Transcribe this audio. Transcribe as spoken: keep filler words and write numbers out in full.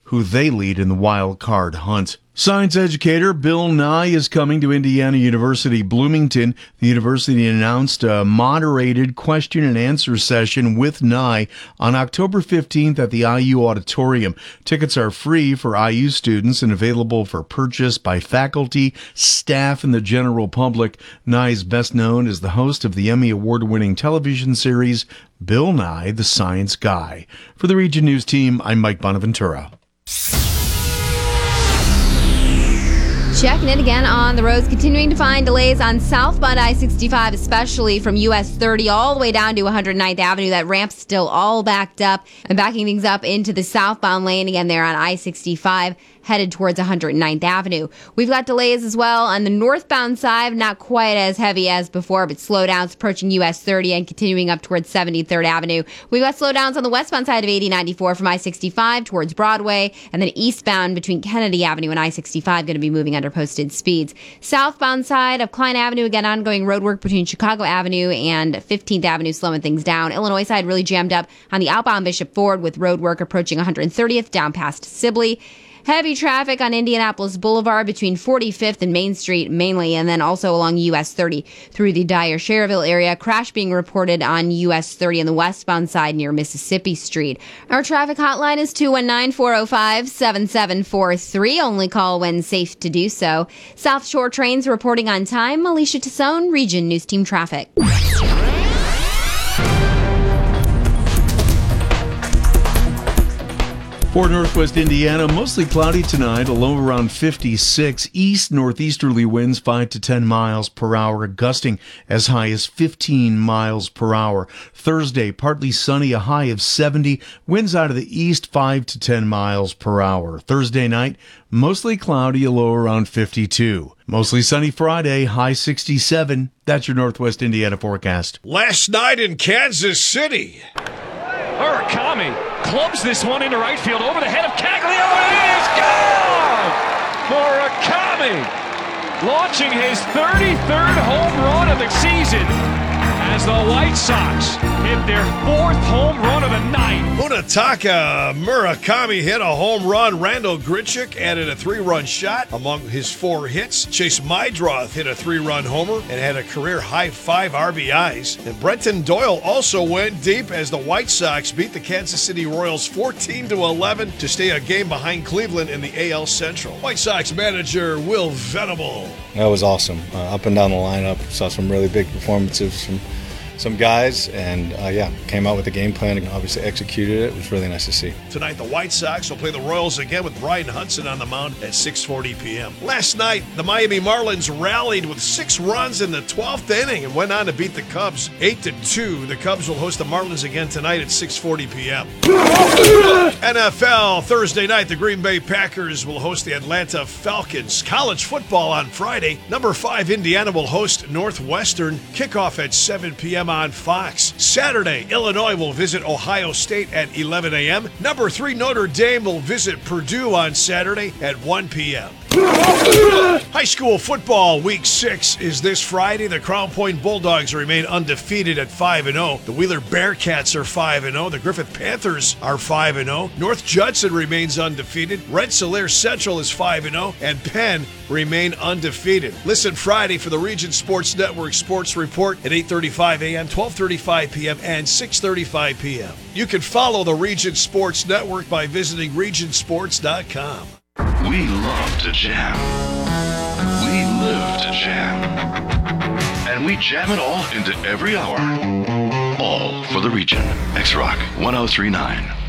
who they lead in the wild card hunt. Science educator Bill Nye is coming to Indiana University Bloomington. The university announced a moderated question and answer session with Nye on October fifteenth at the I U Auditorium. Tickets are free for I U students and available for purchase by faculty, staff, and the general public. Nye is best known as the host of the Emmy Award-winning television series Bill Nye, the Science Guy. For the Region News team, I'm Mike Bonaventura. Checking in again on the roads, continuing to find delays on southbound I sixty-five, especially from U S thirty all the way down to one hundred ninth Avenue. That ramp's still all backed up and backing things up into the southbound lane again there on I sixty-five. Headed towards one hundred ninth Avenue. We've got delays as well on the northbound side, not quite as heavy as before, but slowdowns approaching U S thirty and continuing up towards seventy-third Avenue. We've got slowdowns on the westbound side of eighty ninety-four from I sixty-five towards Broadway, and then eastbound between Kennedy Avenue and I sixty-five going to be moving under posted speeds. Southbound side of Klein Avenue, again, ongoing road work between Chicago Avenue and fifteenth Avenue, slowing things down. Illinois side really jammed up on the outbound Bishop Ford with road work approaching one hundred thirtieth down past Sibley. Heavy traffic on Indianapolis Boulevard between forty-fifth and Main Street mainly, and then also along U S thirty through the Dyer-Schererville area. Crash being reported on U S thirty on the westbound side near Mississippi Street. Our traffic hotline is two one nine, four oh five, seven seven four three. Only call when safe to do so. South Shore trains reporting on time. Alicia Tassone, Region News Team Traffic. For Northwest Indiana, mostly cloudy tonight, a low around fifty-six. East northeasterly winds five to ten miles per hour, gusting as high as fifteen miles per hour. Thursday, partly sunny, a high of seventy. Winds out of the east five to ten miles per hour. Thursday night, mostly cloudy, a low around fifty-two. Mostly sunny Friday, high sixty-seven. That's your Northwest Indiana forecast. Last night in Kansas City. Murakami clubs this one into right field over the head of Cagliari. It is gone! Murakami launching his thirty-third home run of the season as the White Sox hit their fourth home run of the night. Munetaka Murakami hit a home run. Randall Grichuk added a three-run shot among his four hits. Chase Mydroth hit a three-run homer and had a career-high five R B Is. And Brenton Doyle also went deep as the White Sox beat the Kansas City Royals fourteen to eleven to stay a game behind Cleveland in the A L Central. White Sox manager Will Venable. That was awesome. Uh, up and down the lineup, saw some really big performances from some guys, and uh, yeah, came out with a game plan and obviously executed it. It was really nice to see. Tonight, the White Sox will play the Royals again with Brian Hudson on the mound at six forty p.m. Last night, the Miami Marlins rallied with six runs in the twelfth inning and went on to beat the Cubs eight to two. The Cubs will host the Marlins again tonight at six forty p.m. N F L Thursday night, the Green Bay Packers will host the Atlanta Falcons. College football on Friday, number five Indiana will host Northwestern. Kickoff at seven p.m. on Fox. Saturday, Illinois will visit Ohio State at eleven a.m. Number three Notre Dame will visit Purdue on Saturday at one p.m. High school football week six is this Friday. The Crown Point Bulldogs remain undefeated at five and oh. The Wheeler Bearcats are five and oh. The Griffith Panthers are five and oh. North Judson remains undefeated. Rensselaer Central is five and oh. And Penn remain undefeated. Listen Friday for the Region Sports Network Sports Report at eight thirty-five a.m., twelve thirty-five p.m., and six thirty-five p.m. You can follow the Region Sports Network by visiting region sports dot com. We love to jam. We live to jam. And we jam it all into every hour. All for the region. X-Rock one oh three point nine.